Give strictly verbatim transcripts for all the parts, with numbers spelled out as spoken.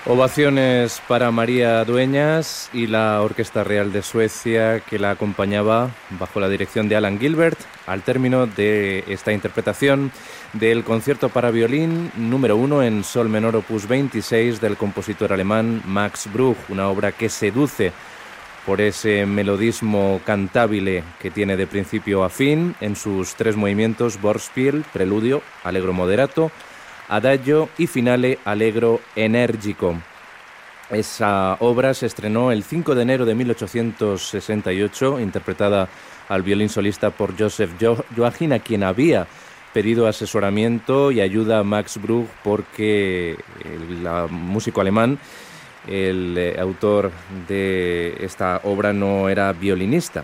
Ovaciones para María Dueñas y la Orquesta Real de Suecia, que la acompañaba bajo la dirección de Alan Gilbert al término de esta interpretación del concierto para violín número uno en sol menor opus veintiséis del compositor alemán Max Bruch, una obra que seduce por ese melodismo cantabile que tiene de principio a fin en sus tres movimientos: Vorspiel, preludio, allegro moderato, adagio y finale, allegro enérgico. Esa obra se estrenó el cinco de enero de mil ochocientos sesenta y ocho, interpretada al violín solista por Joseph Joachim, a quien había pedido asesoramiento y ayuda a Max Bruch porque el la, músico alemán, el eh, autor de esta obra, no era violinista.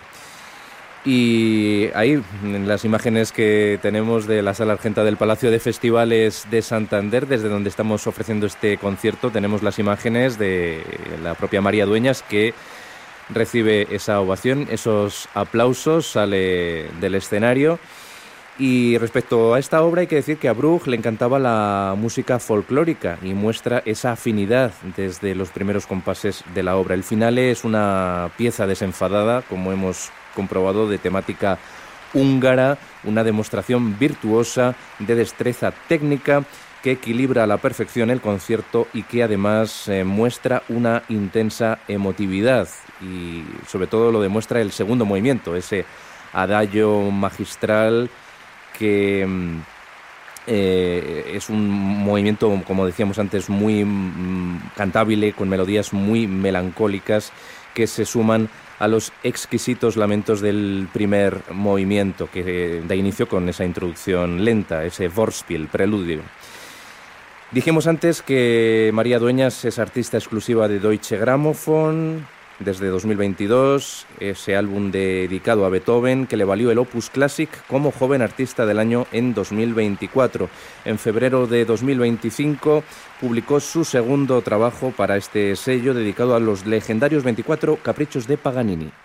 Y ahí, en las imágenes que tenemos de la Sala Argenta del Palacio de Festivales de Santander, desde donde estamos ofreciendo este concierto, tenemos las imágenes de la propia María Dueñas, que recibe esa ovación, esos aplausos, sale del escenario. Y respecto a esta obra hay que decir que a Bruch le encantaba la música folclórica y muestra esa afinidad desde los primeros compases de la obra. El finale es una pieza desenfadada, como hemos comprobado, de temática húngara, una demostración virtuosa de destreza técnica que equilibra a la perfección el concierto y que además eh, muestra una intensa emotividad, y sobre todo lo demuestra el segundo movimiento, ese adagio magistral que eh, es un movimiento, como decíamos antes, muy mm, cantabile, con melodías muy melancólicas que se suman a los exquisitos lamentos del primer movimiento, que da inicio con esa introducción lenta, ese Vorspiel, preludio. Dijimos antes que María Dueñas es artista exclusiva de Deutsche Grammophon desde dos mil veintidós, ese álbum dedicado a Beethoven que le valió el Opus Classic como joven artista del año en dos mil veinticuatro. En febrero de dos mil veinticinco publicó su segundo trabajo para este sello, dedicado a los legendarios veinticuatro caprichos de Paganini.